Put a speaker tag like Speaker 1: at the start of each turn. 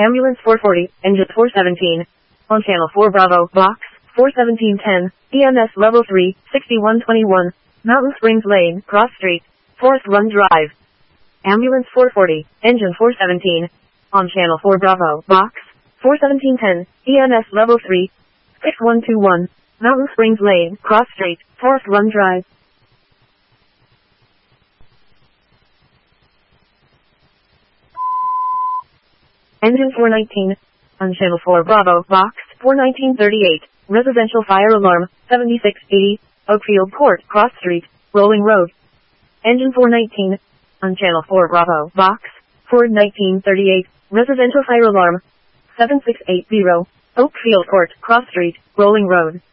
Speaker 1: Ambulance 440, engine 417. On channel 4 Bravo, box 41710, EMS level 3, 6121, Mountain Springs Lane, Cross Street, Forest Run Drive. Ambulance 440, engine 417. On channel 4 Bravo, box 41710, EMS level 3, 6121, Mountain Springs Lane, Cross Street, Forest Run Drive. Engine 419. On channel 4 Bravo, box 41938, residential fire alarm, 7680, Oakfield Court, Cross Street, Rolling Road. Engine 419. On channel 4 Bravo, box 41938, residential fire alarm, 7680, Oakfield Court, Cross Street, Rolling Road.